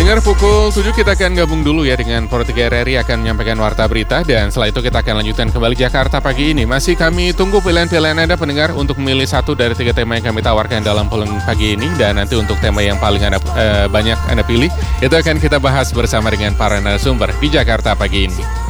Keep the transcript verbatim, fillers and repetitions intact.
Pendengar, pukul tujuh kita akan gabung dulu ya dengan Pro tiga R R I akan menyampaikan warta berita. Dan setelah itu kita akan lanjutkan kembali Jakarta pagi ini. Masih kami tunggu pilihan-pilihan Anda pendengar untuk memilih satu dari tiga tema yang kami tawarkan dalam polling pagi ini. Dan nanti untuk tema yang paling anda, eh, banyak Anda pilih, itu akan kita bahas bersama dengan para narasumber di Jakarta pagi ini.